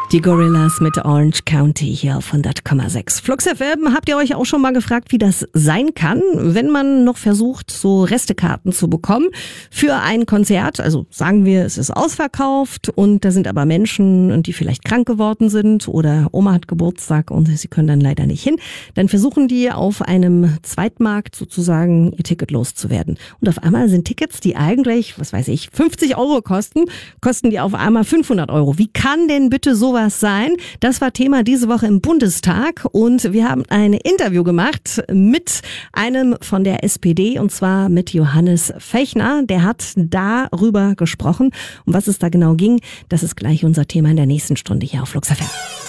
Die Gorillas mit Orange County hier auf 100,6. Flux FM, habt ihr euch auch schon mal gefragt, wie das sein kann, wenn man noch versucht, so Restekarten zu bekommen für ein Konzert? Also sagen wir, es ist ausverkauft und da sind aber Menschen, die vielleicht krank geworden sind oder Oma hat Geburtstag und sie können dann leider nicht hin. Dann versuchen die auf einem Zweitmarkt sozusagen ihr Ticket loszuwerden. Und auf einmal sind Tickets, die eigentlich, 50 Euro kosten die auf einmal 500 Euro. Wie kann denn bitte sowas sein? Das war Thema diese Woche im Bundestag und wir haben ein Interview gemacht mit einem von der SPD und zwar mit Johannes Fechner. Der hat darüber gesprochen. Um was es da genau ging, das ist gleich unser Thema in der nächsten Stunde hier auf Flux FM.